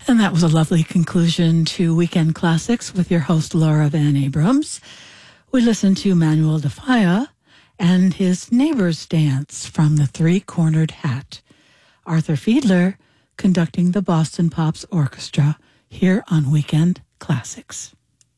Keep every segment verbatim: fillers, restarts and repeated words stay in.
And that was a lovely conclusion to Weekend Classics with your host, Laura Van Abrams. We listened to Manuel de Falla and his Neighbor's Dance from the Three-Cornered Hat. Arthur Fiedler conducting the Boston Pops Orchestra here on Weekend Classics.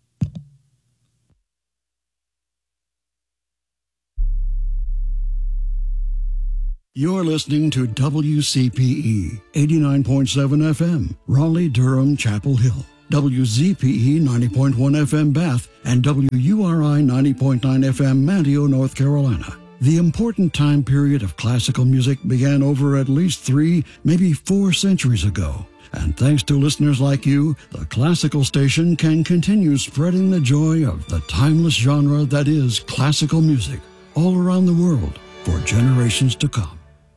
You're listening to W C P E, eighty-nine point seven F M, Raleigh, Durham, Chapel Hill, W Z P E ninety point one F M, Bath, and W U R I ninety point nine F M, Manteo, North Carolina. The important time period of classical music began over at least three, maybe four centuries ago. And thanks to listeners like you, the classical station can continue spreading the joy of the timeless genre that is classical music all around the world for generations to come.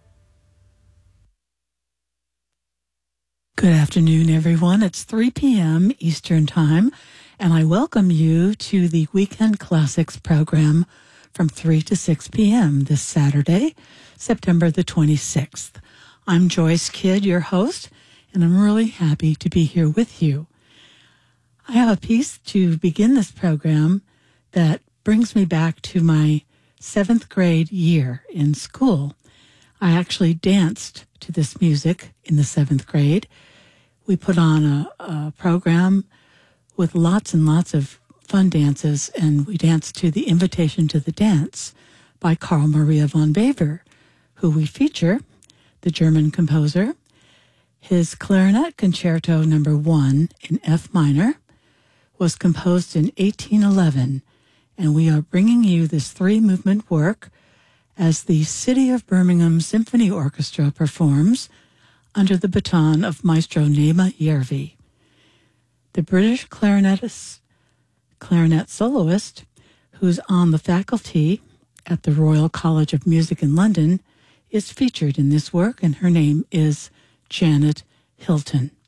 Good afternoon, everyone. It's three p.m. Eastern Time, and I welcome you to the Weekend Classics program from three to six p.m. this Saturday, September the twenty-sixth. I'm Joyce Kidd, your host, and I'm really happy to be here with you. I have a piece to begin this program that brings me back to my seventh grade year in school. I actually danced to this music in the seventh grade. We put on a, a program with lots and lots of fun dances, and we danced to the Invitation to the Dance by Carl Maria von Weber, who we feature, the German composer. His Clarinet Concerto Number One in F minor was composed in eighteen eleven, and we are bringing you this three-movement work as the City of Birmingham Symphony Orchestra performs under the baton of Maestro Nema Järvi. The British clarinetist, clarinet soloist, who's on the faculty at the Royal College of Music in London, is featured in this work, and her name is Janet Hilton.